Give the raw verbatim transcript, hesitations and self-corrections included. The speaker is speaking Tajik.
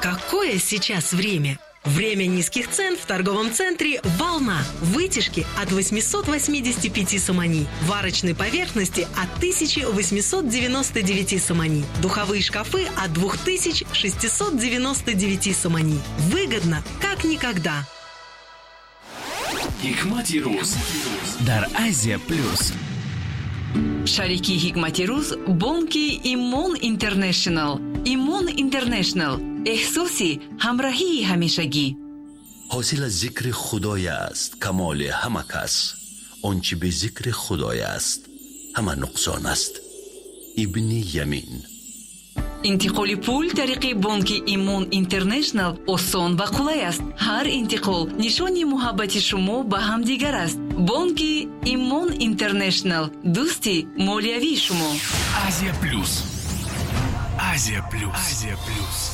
Какое сейчас время? Время низких цен в торговом центре «Волна». Вытяжки от восемьсот восемьдесят пять сомани. Варочной поверхности от тысяча восемьсот девяносто девять сомани. Духовые шкафы от две тысячи шестьсот девяносто девять сомани. Выгодно, как никогда. Hikmati Ruz дар Азия Плюс. Шарики Hikmati Ruz бонки Имон Интернешнл. Имон Интернешнл. احساسی همراهی همیشگی. حاصل از ذکر خدای است کمال همه کس. آنچه به ذکر خدای است همه نقصان است. ابن یمین. انتقال پول طریق بانک ایمون اینترنشنل آسان و قلای است. هر انتقال نشانی محبت شما به هم دیگر است. بانک ایمون اینترنشنل، دوستی مالیوی شما. Азия Плюс. Азия Плюс. Азия Плюс.